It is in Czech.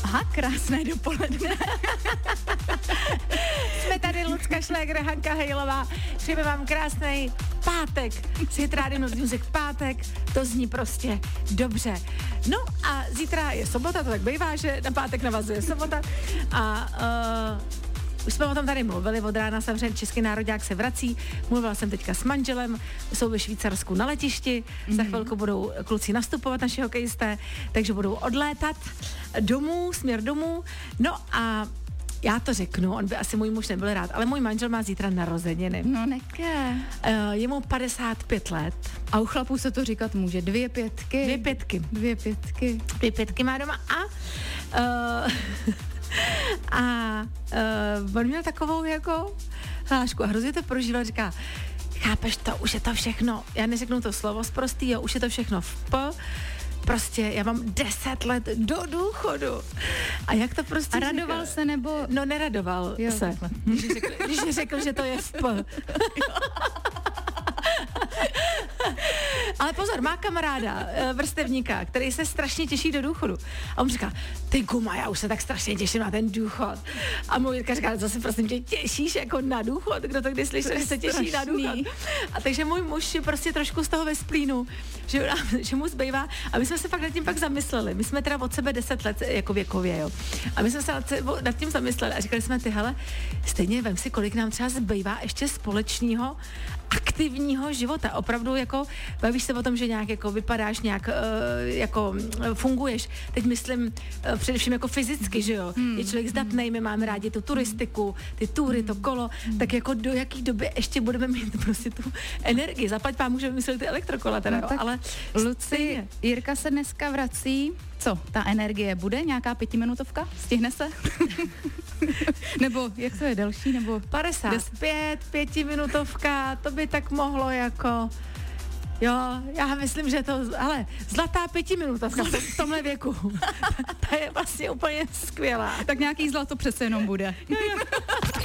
Aha, krásné dopoledne. Jsme tady Lucka Šlégr, Hanka Hejlová. Přejeme vám krásný pátek. Z Hit Radio Music pátek. To zní prostě dobře. No a zítra je sobota, to tak bývá, že na pátek navazuje sobota. A už jsme o tom tady mluvili, od rána samozřejmě Český nároďák se vrací. Mluvila jsem teďka s manželem, jsou ve Švýcarsku na letišti, za chvilku budou kluci nastupovat, naši hokejisté, takže budou odlétat domů, směr domů. No a já to řeknu, on by asi můj muž nebyl rád, ale můj manžel má zítra narozeniny. No neké. Je mu 55 let. A u chlapů se to říkat může. 2 pětky. 2 pětky. 2 pětky. 2 pětky má doma on měl takovou jako hlášku a hrozně to prožíval, říká, chápeš to, už je to všechno, já neřeknu to slovo sprostý, jo, už je to všechno v prostě já mám 10 let do důchodu. A jak to prostě a radoval říkal? se nebo? No neradoval jo, se, když řekl, že to je v Ale pozor, má kamaráda, vrstevníka, který se strašně těší do důchodu. A on říká, ty guma, já už se tak strašně těším na ten důchod. A můj Jirka říká, co se prosím tě těšíš jako na důchod? Kdo to kdy slyšel, že se těší na důchod? A takže můj muž je prostě trošku z toho ve splínu, že mu zbývá. A my jsme se fakt nad tím pak zamysleli. My jsme teda od sebe 10 let jako věkově, jo. A my jsme se nad tím zamysleli a říkali jsme, ty hele, stejně vem si, kolik nám třeba zbývá ještě společného aktivního života. Opravdu jako bavíš se o tom, že nějak jako vypadáš, nějak jako funguješ. Teď myslím především jako fyzicky, že jo. Je člověk zdatnej, my máme rádi tu turistiku, ty tury, to kolo, tak jako do jaký doby ještě budeme mít prostě tu energii. Zaplať pán, můžeme myslet ty elektrokola teda, no, ale Luci, Jirka se dneska vrací. Co, ta energie bude? Nějaká 5minutovka? Stihne se? Nebo jak to je, delší? Nebo 55, 5minutovka, to by tak mohlo jako... Jo, já myslím, že to, ale zlatá 5minutovka v tomhle věku, ta je vlastně úplně skvělá. Tak nějaký zlato přece jenom bude. Jo.